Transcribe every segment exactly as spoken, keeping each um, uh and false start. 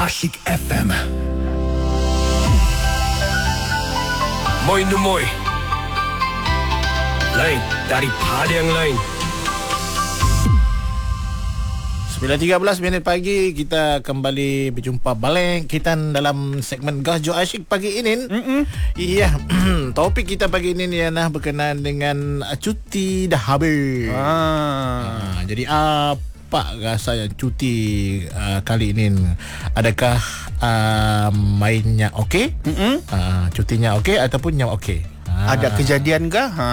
Asyik F M. Moi Numoy. Lain daripada yang lain. sembilan tiga belas minit pagi, kita kembali berjumpa balik kita dalam segmen Gahjo Asyik pagi ini. Mm-mm. Iya, topik kita pagi ini ialah berkenaan dengan cuti dah habis. Ah. Ha, jadi apa rasanya cuti uh, kali ini? Adakah uh, mainnya okey? Uh, cutinya okey ataupun yang okey? Ada kejadian kah? Ha.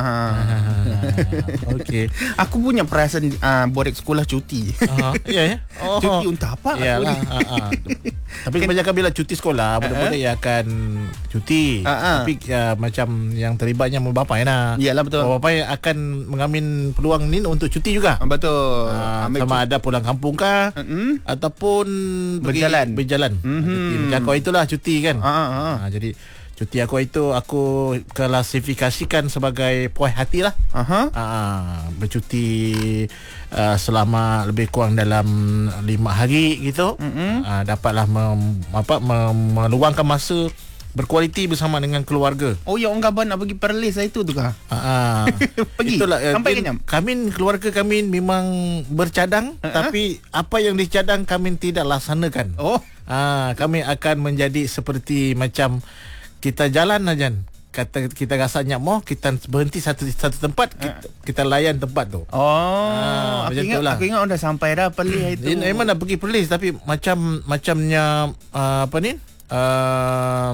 Okey. Aku punya perasaan uh, borek sekolah cuti. Uh, ya ya. Oh. Cuti untuk apa? Yalah. Uh, uh. Tapi kebanyakan bila cuti sekolah, budak-budak uh-huh. akan cuti. Uh-huh. Tapi uh, macam yang terlibatnya mak bapak ya nak. Iyalah betul. Mak bapak akan mengambil peluang ni untuk cuti juga. Uh, betul. Uh, sama cuti. Ada pulang kampung kah? Uh-huh. Ataupun berjalan. Berjalan. Uh-huh. Macam kau itulah cuti kan. Uh-huh. Uh, jadi cuti aku itu aku klasifikasikan sebagai puas hati lah. Aha. Uh, bercuti uh, selama lebih kurang dalam lima hari gitu. Mm-hmm. Uh, dapatlah mem, apa, mem, meluangkan masa berkualiti bersama dengan keluarga. Oh ya, orang kabar nak pergi Perlis itu tu kah? Uh, pergi. Itulah, sampai kenyam. Kami keluarga kami memang bercadang, uh-huh. tapi apa yang dicadang kami tidak laksanakan. Oh. Uh, kami akan menjadi seperti macam kita jalan aja, kata kita rasanya mau kita berhenti satu satu tempat, kita, kita layan tempat tu. Oh, ha, aku ingat aku ingat dah sampai dah Perlis itu. Ini memang dah pergi Perlis, tapi macam macamnya uh, apa ni? Uh,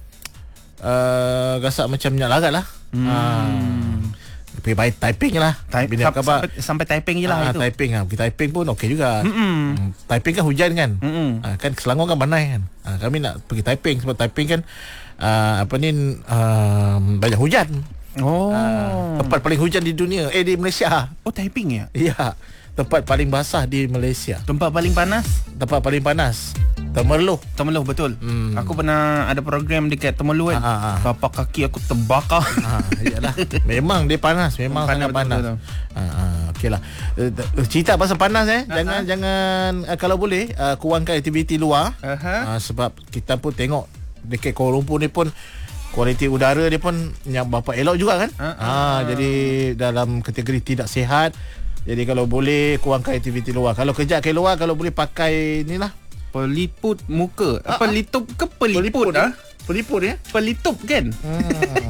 uh, rasa macamnya larat lah. Hmm. Uh, pergi baik typing lah. Type, sampai, sampai typing je lah uh, itu. Typing lah. Pergi typing pun okey juga. Mm-mm. Typing kan hujan kan. Uh, kan Selangor kan panas kan. Uh, kami nak pergi typing sebab typing kan Uh, apa ni uh, banyak hujan. Oh. Uh, tempat paling hujan di dunia, eh di Malaysia. Oh, typing ya? Ya. Tempat paling basah di Malaysia. Tempat paling panas? Tempat paling panas Temerloh. Temerloh betul. Hmm. Aku pernah ada program dekat Temerloh kan. Ha, ha, ha. Tapak kaki aku terbakar. Ha, iyalah. Memang dia panas, memang sangat panas. panas. Ha, ha, okeylah. Cerita pasal panas eh. Ha, jangan ha. jangan uh, kalau boleh uh, kurangkan aktiviti luar. Uh, sebab kita pun tengok dekat Kuala Lumpur ni pun kualiti udara dia pun yang berapa elok juga kan. Ha, ha, jadi dalam kategori tidak sihat. Jadi kalau boleh kurangkan aktiviti luar. Kalau kerja ke luar, kalau boleh pakai inilah peliput muka. Ha, pelitup ke peliput ah? Peliput ya? Pelitup kan? Hmm.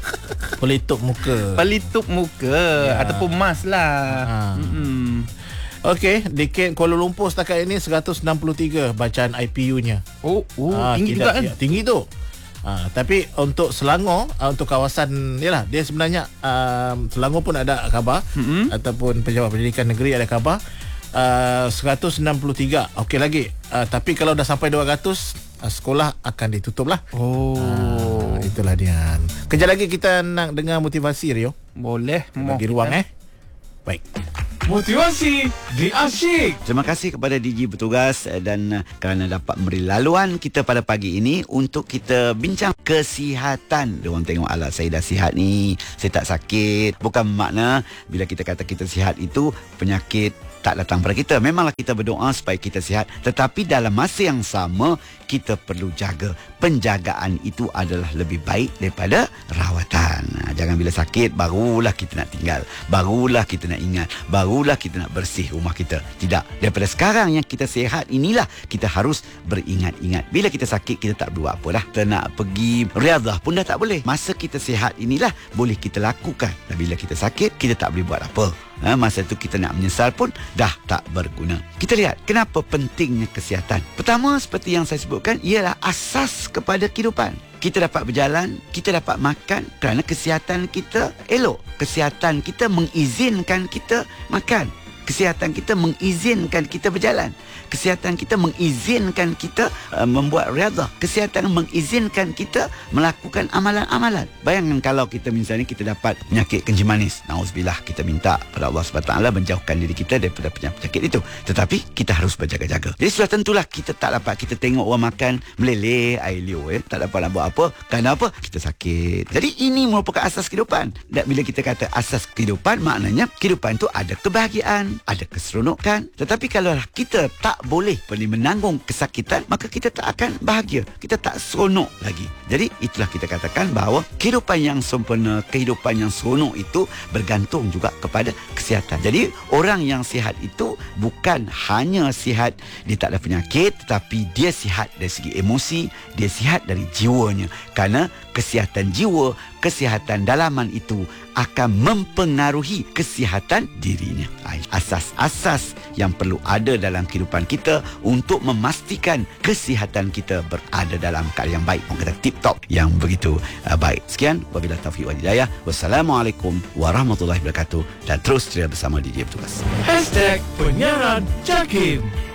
Pelitup muka. Pelitup muka ya. Ataupun mask lah. Ha. Hmm. Okey, dekat Kuala Lumpur setakat ini seratus enam puluh tiga bacaan I P U-nya. Oh, oh ha, tinggi juga kan? Ya, tinggi tu. Ha, tapi untuk Selangor, uh, untuk kawasan yalah, dia sebenarnya uh, Selangor pun ada khabar, mm-hmm. ataupun Pejabat Pendidikan Negeri ada khabar uh, seratus enam puluh tiga. Okey lagi. Uh, tapi kalau dah sampai dua ratus, uh, sekolah akan ditutup lah. Oh, uh, itulah dia. Kejap lagi kita nak dengar motivasi, Rio. Boleh. Bagi ruang eh. Baik. Motivasi di Asyik. Terima kasih kepada D J bertugas dan uh, kerana dapat memberi laluan kita pada pagi ini untuk kita bincang kesihatan. Diorang tengok, alah saya dah sihat ni, saya tak sakit. Bukan makna bila kita kata kita sihat itu penyakit tak datang pada kita. Memanglah kita berdoa supaya kita sihat, tetapi dalam masa yang sama kita perlu jaga. Penjagaan itu adalah lebih baik daripada rawatan. Jangan bila sakit barulah kita nak tinggal, barulah kita nak ingat, barulah kita nak bersih rumah kita. Tidak, daripada sekarang yang kita sihat inilah kita harus beringat-ingat. Bila kita sakit kita tak buat apa dah. Kita nak pergi riadah pun dah tak boleh. Masa kita sihat inilah boleh kita lakukan. Dan bila kita sakit kita tak boleh buat apa. Ha, masa tu kita nak menyesal pun dah tak berguna. Kita lihat kenapa pentingnya kesihatan. Pertama, seperti yang saya sebutkan, ialah asas kepada kehidupan. Kita dapat berjalan, kita dapat makan kerana kesihatan kita elok. Kesihatan kita mengizinkan kita makan. Kesihatan kita mengizinkan kita berjalan. Kesihatan kita mengizinkan kita uh, membuat riadah. Kesihatan mengizinkan kita melakukan amalan-amalan. Bayangkan kalau kita misalnya kita dapat penyakit kencing manis. Nauzubillah, kita minta pada Allah subhanahu wa taala menjauhkan diri kita daripada penyakit itu. Tetapi kita harus berjaga-jaga. Jadi sudah tentulah kita tak dapat kita tengok orang makan meleleh, air liur, eh. tak dapat nak buat apa. Kerana apa? Kita sakit. Jadi ini merupakan asas kehidupan. Dan bila kita kata asas kehidupan, maknanya kehidupan itu ada kebahagiaan, ada keseronokan. Tetapi kalau kita tak boleh menanggung kesakitan, maka kita tak akan bahagia, kita tak seronok lagi. Jadi itulah kita katakan bahawa kehidupan yang sempurna, kehidupan yang seronok itu bergantung juga kepada kesihatan. Jadi orang yang sihat itu bukan hanya sihat, dia tak ada penyakit, tetapi dia sihat dari segi emosi, dia sihat dari jiwanya. Kerana kesihatan jiwa, kesihatan dalaman itu akan mempengaruhi kesihatan dirinya. Asas-asas yang perlu ada dalam kehidupan kita untuk memastikan kesihatan kita berada dalam keadaan yang baik. Orang kata tip-top, yang begitu uh, baik. Sekian, wabillahi taufiq wal hidayah. Wassalamualaikum warahmatullahi wabarakatuh. Dan terus setia bersama D J Bertugas. Hashtag penyiaran Jakim.